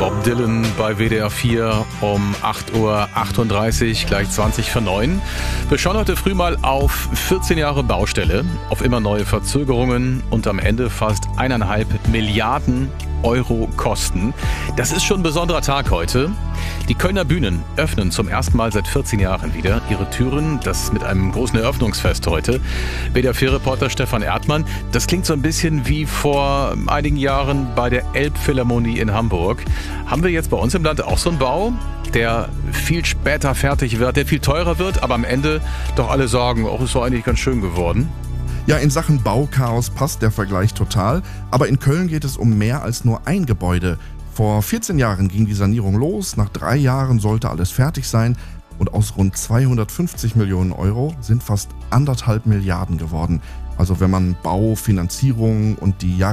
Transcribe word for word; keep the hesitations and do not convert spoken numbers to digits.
Bob Dylan bei W D R vier um acht Uhr achtunddreißig, gleich zwanzig vor neun. Wir schauen heute früh mal auf vierzehn Jahre Baustelle, auf immer neue Verzögerungen und am Ende fast eineinhalb Milliarden Euro Kosten. Das ist schon ein besonderer Tag heute. Die Kölner Bühnen öffnen zum ersten Mal seit vierzehn Jahren wieder ihre Türen. Das mit einem großen Eröffnungsfest heute. W D R vier-Reporter Stefan Erdmann. Das klingt so ein bisschen wie vor einigen Jahren bei der Elbphilharmonie in Hamburg. Haben wir jetzt bei uns im Land auch so einen Bau, der viel später fertig wird, der viel teurer wird, aber am Ende doch alle sagen, oh, ist doch eigentlich ganz schön geworden? Ja, in Sachen Bauchaos passt der Vergleich total, aber in Köln geht es um mehr als nur ein Gebäude. Vor vierzehn Jahren ging die Sanierung los, nach drei Jahren sollte alles fertig sein und aus rund zweihundertfünfzig Millionen Euro sind fast anderthalb Milliarden geworden. Also wenn man Bau, Finanzierung und die Jahre